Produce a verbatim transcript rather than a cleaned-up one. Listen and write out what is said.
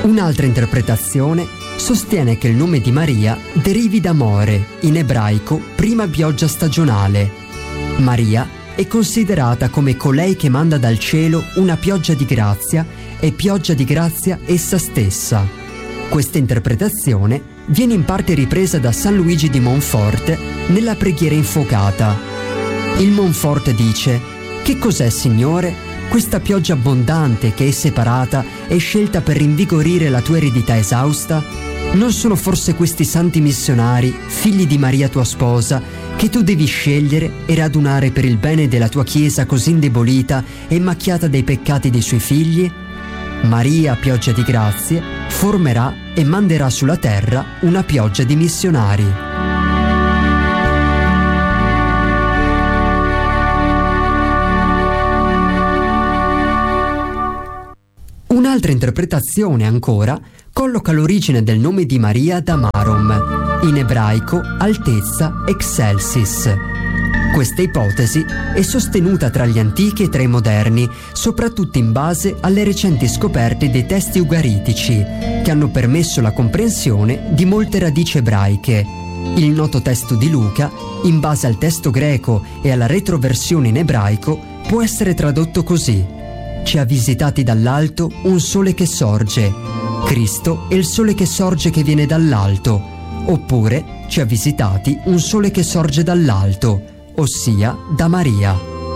Un'altra interpretazione sostiene che il nome di Maria derivi da More, in ebraico prima pioggia stagionale. Maria è considerata come colei che manda dal cielo una pioggia di grazia e pioggia di grazia essa stessa. Questa interpretazione viene in parte ripresa da San Luigi di Montfort nella preghiera infuocata. Il Montfort dice: «Che cos'è, Signore? Questa pioggia abbondante che è separata e scelta per rinvigorire la tua eredità esausta? Non sono forse questi santi missionari, figli di Maria tua sposa, che tu devi scegliere e radunare per il bene della tua Chiesa così indebolita e macchiata dai peccati dei suoi figli? Maria, pioggia di grazie, formerà e manderà sulla terra una pioggia di missionari». Un'altra interpretazione ancora colloca l'origine del nome di Maria da Marom, in ebraico altezza excelsis. Questa ipotesi è sostenuta tra gli antichi e tra i moderni, soprattutto in base alle recenti scoperte dei testi ugaritici, che hanno permesso la comprensione di molte radici ebraiche. Il noto testo di Luca, in base al testo greco e alla retroversione in ebraico, può essere tradotto così: «Ci ha visitati dall'alto un sole che sorge». Cristo è il sole che sorge che viene dall'alto. Oppure ci ha visitati un sole che sorge dall'alto, ossia da Maria.